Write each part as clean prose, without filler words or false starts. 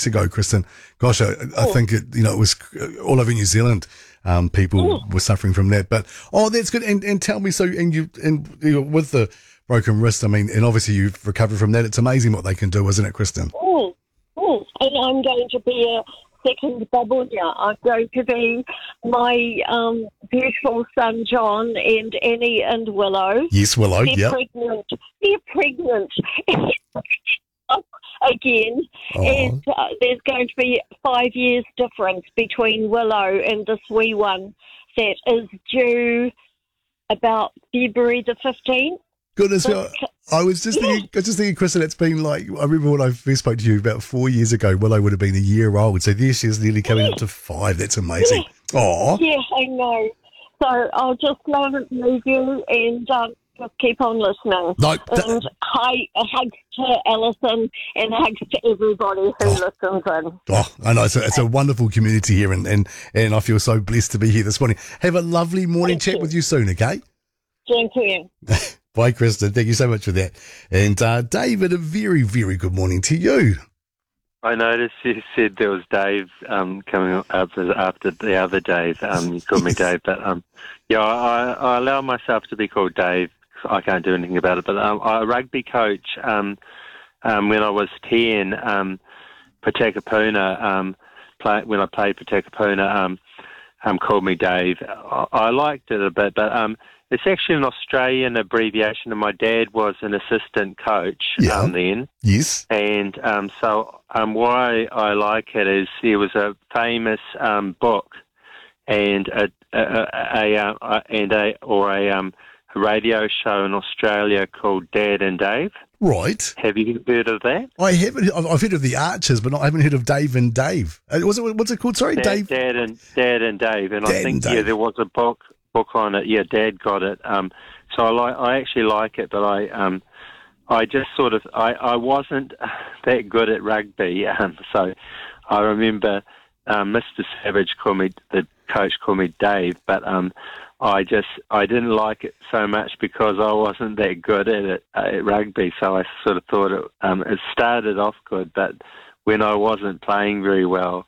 weeks ago, Kristen. Gosh, I think it was all over New Zealand. People were suffering from that, but that's good. And tell me, so you with the broken wrist, I mean, and obviously you've recovered from that. It's amazing what they can do, isn't it, Kristen? And I'm going to be a second bubble now. I'm going to be my beautiful son John and Annie and Willow. Yes, Willow. They're pregnant. They're pregnant again, and there's going to be 5 years difference between Willow and this wee one that is due about February the 15th. Goodness, I was just thinking, Kristen, it's been like, I remember when I first spoke to you about 4 years ago, Willow would have been a year old. So there she is, nearly coming up to 5. That's amazing. Oh, yeah, I know. So I'll just leave you and just keep on listening. And hugs to Alison and hugs to everybody who listens in. Oh, I know. It's a wonderful community here, and I feel so blessed to be here this morning. Have a lovely morning. Chat with you soon, okay? Thank you. Bye, Kristen. Thank you so much for that. And David, a very, very good morning to you. I noticed you said there was Dave coming up after the other Dave. You called me Dave, but I allow myself to be called Dave. I can't do anything about it. But a rugby coach when I was 10, Patakapuna, when I played Patakapuna, called me Dave. I liked it a bit, but it's actually an Australian abbreviation, and my dad was an assistant coach then. Yes. And so why I like it is there was a famous book and a radio show in Australia called Dad and Dave. Right. Have you heard of that? I haven't. I've heard of the Archers, but I haven't heard of Dave and Dave. What's it called? Sorry, Dave. Dad and Dave. And Dad I think there was a book on it. Yeah, Dad got it. So I actually like it, but I just sort of I wasn't that good at rugby. So I remember Mr. Savage the coach called me Dave, but I didn't like it so much because I wasn't that good at it at rugby. So I sort of thought it started off good, but when I wasn't playing very well,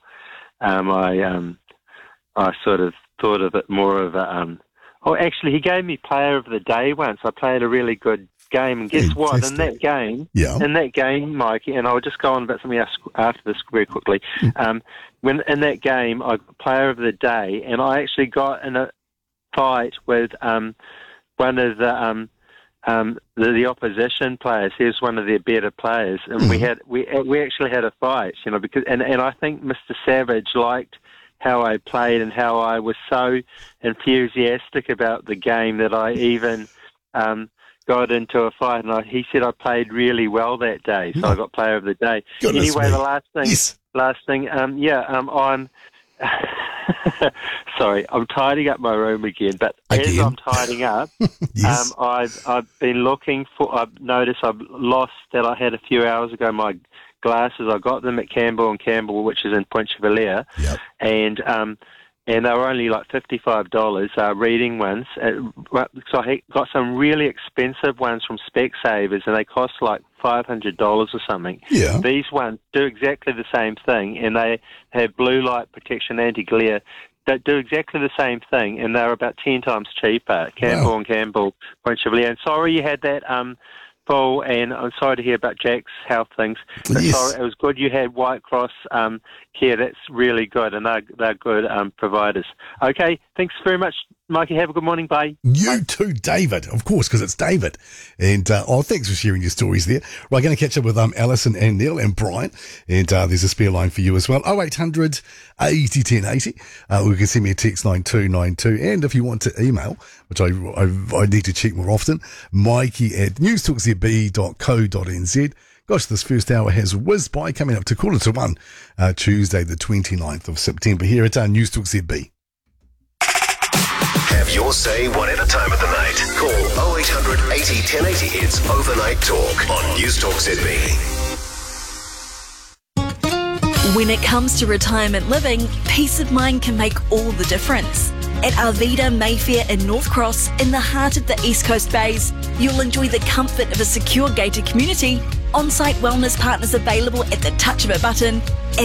I sort of thought of it more of a. Actually, he gave me Player of the Day once. I played a really good game, and guess what? In that game, Mikey, and I'll just go on about something else after this very quickly. When in that game, I got Player of the Day, and I actually got in a fight with one of the opposition players. He was one of their better players, and we actually had a fight, because and I think Mr. Savage liked how I played and how I was so enthusiastic about the game that I even got into a fight, and he said I played really well that day, so I got Player of the Day. Anyway, the last thing, I'm sorry, I'm tidying up my room again, but as I'm tidying up, I've been looking for, I've noticed I've lost that I had a few hours ago, my glasses. I got them at Campbell & Campbell, which is in Pontchevalier, and they were only like $55, reading ones. So I got some really expensive ones from Specsavers, and they cost like $500 or something. Yeah. These ones do exactly the same thing, and they have blue light protection, anti-glare. That do exactly the same thing, and they're about 10 times cheaper. Campbell & Campbell, Pontchevalier. And sorry you had that Paul, and I'm sorry to hear about Jack's health things. But sorry, it was good you had White Cross care. That's really good, and they're good providers. Okay, thanks very much, Mikey. Have a good morning. Bye. You too, David. Of course, because it's David. And thanks for sharing your stories there. We're going to catch up with Alison and Neil and Brian, and there's a spare line for you as well. 0800 80 10 80. You can send me a text 9292, and if you want to email, which I need to check more often, mikey@newstalkzb.co.nz. Gosh, this first hour has whizzed by, coming up to 1:45, Tuesday the 29th of September, here at our News Talk ZB. Have your say whatever time of the night. Call 0800 80 1080. It's Overnight Talk on News Talk ZB. When it comes to retirement living, peace of mind can make all the difference. At Arvida Mayfair in North Cross, in the heart of the East Coast Bays, you'll enjoy the comfort of a secure gated community, on-site wellness partners available at the touch of a button,